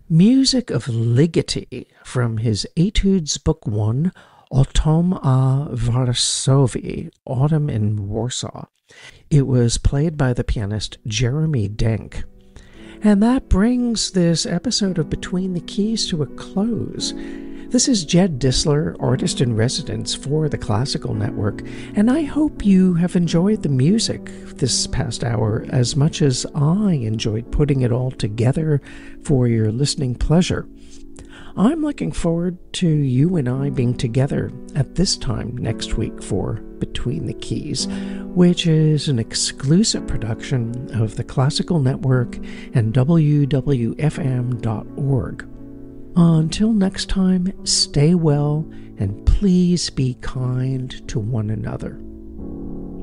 Music of Ligeti from his Etudes Book 1, Autumn a Varsovie, Autumn in Warsaw. It was played by the pianist Jeremy Denk. And that brings this episode of Between the Keys to a close. This is Jed Disler, artist in residence for the Classical Network, and I hope you have enjoyed the music this past hour as much as I enjoyed putting it all together for your listening pleasure. I'm looking forward to you and I being together at this time next week for Between the Keys, which is an exclusive production of the Classical Network and WWFM.org. Until next time, stay well and please be kind to one another.